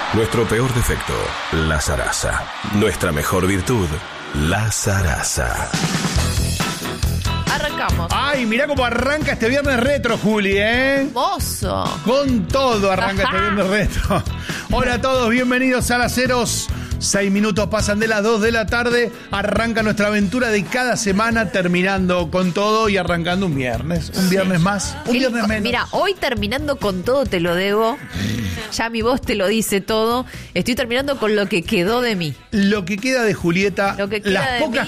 Nuestro peor defecto, la zaraza. Nuestra mejor virtud, la zaraza. Arrancamos. Ay, mirá cómo arranca este viernes retro, Juli, ¿eh? Mozo. Con todo arranca este viernes retro. Hola a todos, bienvenidos a Las Ceros. 6 minutos pasan de las 2 de la tarde. Arranca nuestra aventura de cada semana, terminando con todo y arrancando un viernes. Un viernes más, un viernes menos. Mira, hoy terminando con todo te lo debo. Ya mi voz te lo dice todo. Estoy terminando con lo que quedó de mí. Lo que queda de Julieta, las pocas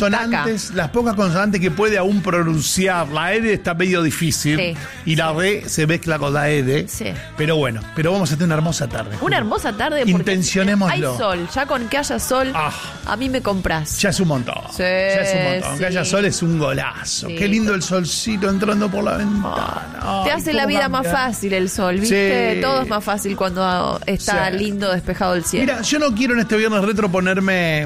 consonantes que puede aún pronunciar. La E está medio difícil. Sí. Y la R se mezcla con la E. Sí. Pero bueno, vamos a tener una hermosa tarde. Una hermosa tarde porque intencionémoslo. hay sol. Ya con que haya sol, a mí me compras. Ya es un montón. Sí, ya es un montón. sí. Que haya sol es un golazo. Sí. Qué lindo el solcito entrando por la ventana. Te hace la vida más fácil el sol, ¿viste? Sí. Todo es más fácil cuando está lindo, despejado el cielo. Mira, yo no quiero en este viernes retro ponerme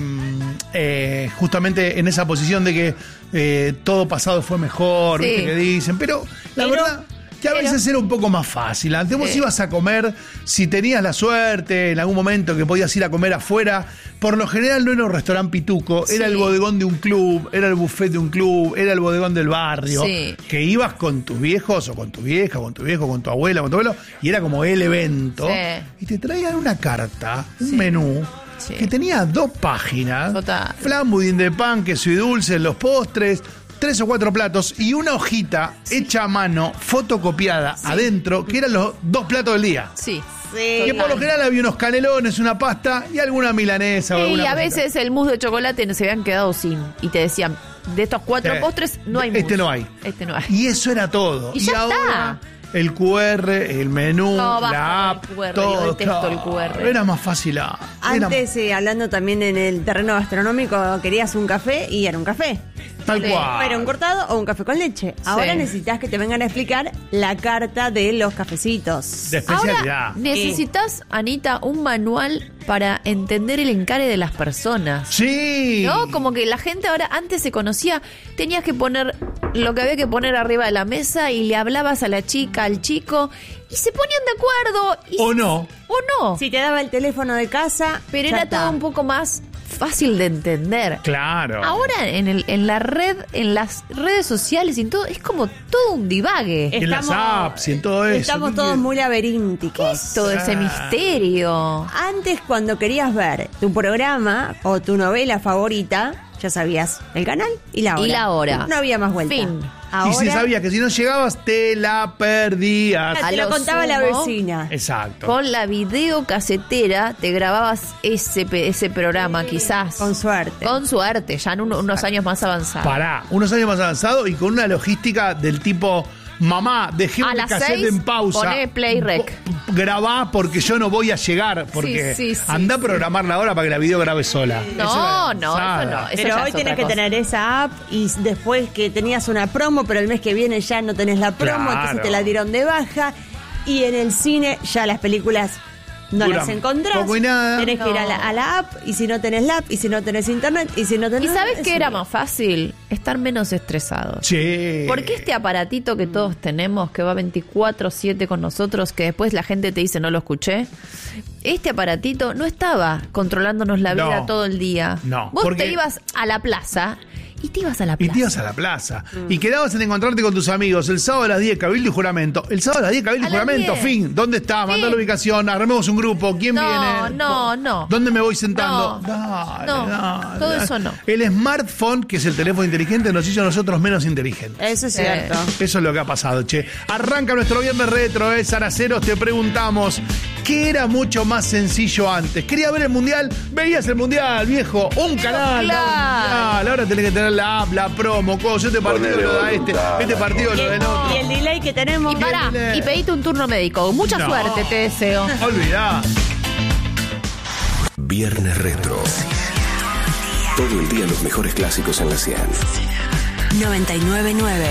justamente en esa posición de que todo pasado fue mejor, Sí. ¿viste? Que dicen, pero la verdad que a veces era un poco más fácil. Antes vos ibas a comer, si tenías la suerte en algún momento que podías ir a comer afuera, por lo general no era un restaurante pituco, era el bodegón de un club, era el buffet de un club, era el bodegón del barrio, que ibas con tus viejos o con tu vieja, con tu viejo, con tu abuela, con tu abuelo, y era como el evento, y te traían una carta, un menú, que tenía 2 páginas, flan, budín de pan, queso y dulce, los postres, 3 o 4 platos y una hojita hecha a mano, fotocopiada adentro, que eran los 2 platos del día. Sí. Que por lo general había unos canelones, una pasta y alguna milanesa. Y a veces el mousse de chocolate no se habían quedado sin. Y te decían, de estos 4 postres no hay mousse. Este no hay. Y eso era todo. Y ya ahora, el QR, el menú, la app, todo. Yo detesto el QR. Era más fácil. Antes, hablando también en el terreno gastronómico, querías un café y era un café. Tal cual. Era un cortado o un café con leche. Ahora necesitas que te vengan a explicar la carta de los cafecitos. De especialidad. Ahora necesitas, Anita, un manual para entender el encare de las personas. Sí. ¿No? Como que la gente ahora, antes se conocía, tenías que poner lo que había que poner arriba de la mesa y le hablabas a la chica, al chico, y se ponían de acuerdo. O no. Si te daba el teléfono de casa, pero era todo un poco más fácil de entender. Claro. Ahora en la red, en las redes sociales y en todo, es como todo un divague. En las apps y en todo eso. Estamos todos muy laberínticos. ¿Qué es todo ese misterio? Antes, cuando querías ver tu programa o tu novela favorita, ya sabías el canal y la hora. Y la hora. No había más vuelta. Fin. Ahora, y si sabías que si no llegabas, te la perdías. te lo contaba la vecina. Exacto. Con la videocasetera te grababas ese programa, quizás. Con suerte. Con suerte, ya en unos años más avanzados. Unos años más avanzados y con una logística del tipo: mamá, dejé a el las cassette 6, en pausa. poné play rec. Grabá porque yo no voy a llegar. Porque anda a programar la hora para que la video grabe sola. No, eso no. Pero hoy tenés que tener esa app y después que tenías una promo, pero el mes que viene ya no tenés la promo, entonces te la dieron de baja. Y en el cine ya las películas no las encontrás. Poco y nada. Tenés que ir a la app, y si no tenés la app, y si no tenés internet, y si no tenés... ¿Y sabes qué era más fácil? Estar menos estresados. Sí. Porque este aparatito que todos tenemos, que va 24/7 con nosotros, que después la gente te dice no lo escuché, este aparatito no estaba controlándonos la vida todo el día. No. Vos te ibas a la plaza. Y te ibas a la plaza. Y quedabas en encontrarte con tus amigos el sábado a las 10, cabildo y juramento. El sábado a las 10, cabildo y juramento, fin. ¿Dónde está? Mandá la ubicación, armemos un grupo. ¿Quién viene? No. ¿Dónde me voy sentando? No, todo eso no. El smartphone, que es el teléfono inteligente, nos hizo a nosotros menos inteligentes. Eso es cierto. Eso es lo que ha pasado, che. Arranca nuestro viernes retro, Zaraceros, te preguntamos, ¿qué era mucho más sencillo antes? ¿Quería ver el mundial? Veías el mundial, viejo. Un canal. Claro. Ahora tenés que tener la app, la promo, cosas. Este partido lo da este partido lo da el otro. Y el delay que tenemos. Y pedite un turno médico. Mucha suerte te deseo. Olvidá. Viernes retro. Todo el día los mejores clásicos en la 100. 99.9